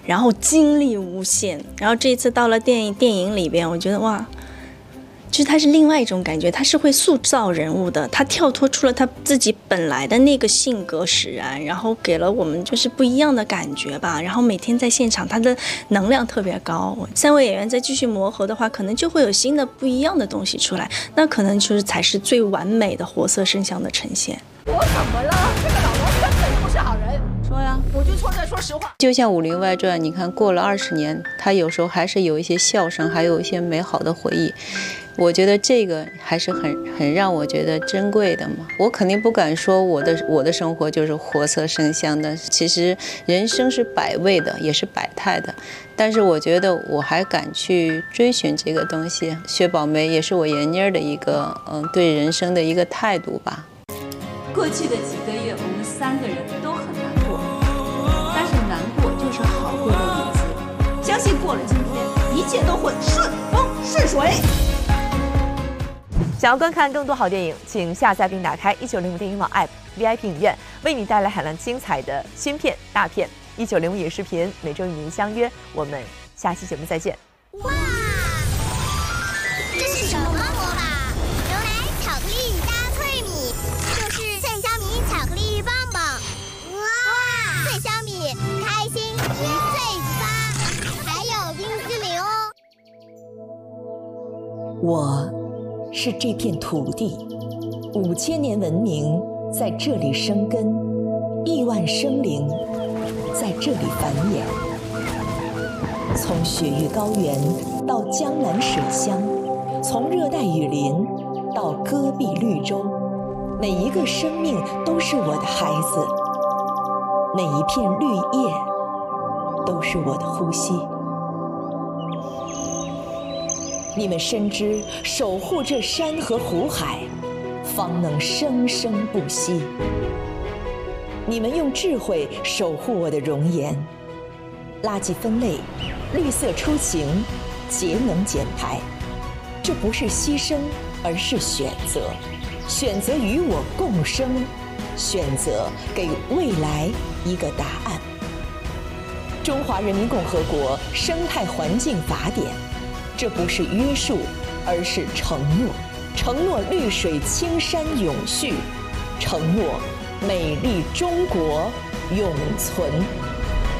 然后精力无限。然后这一次到了电影里边，我觉得哇，就是它是另外一种感觉，它是会塑造人物的，它跳脱出了他自己本来的那个性格使然，然后给了我们就是不一样的感觉吧。然后每天在现场，他的能量特别高。3位演员再继续磨合的话，可能就会有新的不一样的东西出来，那可能就是才是最完美的活色生香的呈现。 我怎么了？这个老罗根本就不是好人。说呀，我就错在说实话。 就像《武林外传》，你看过了20年，他有时候还是有一些笑声，还有一些美好的回忆。我觉得这个还是很让我觉得珍贵的嘛。我肯定不敢说我的生活就是活色生香的，其实人生是百味的，也是百态的。但是我觉得我还敢去追寻这个东西。薛宝梅也是我闫妮儿的一个对人生的一个态度吧。 过去的几个月，我们3个人都很难过，但是难过就是好过的日子。相信过了今天，一切都会顺风顺水。 想要观看更多好电影，请下载并打开1905电影网 App VIP 影院，为你带来海量精彩的新片大片。1905影视频每周与您相约，我们下期节目再见。 哇，这是什么魔法？牛奶、巧克力加脆米，就是脆香米巧克力棒棒。哇，脆香米，开心一岁发，还有冰淇淋哦。 我是这片土地，5000年文明在这里生根，1万生灵在这里繁衍。从雪域高原到江南水乡，从热带雨林到戈壁绿洲，每一个生命都是我的孩子，每一片绿叶都是我的呼吸。你们深知守护这山河湖海，方能生生不息。你们用智慧守护我的容颜，垃圾分类，绿色出行，节能减排。这不是牺牲，而是选择，选择与我共生，选择给未来一个答案。中华人民共和国生态环境法典，这不是约束，而是承诺。承诺绿水青山永续，承诺美丽中国永存。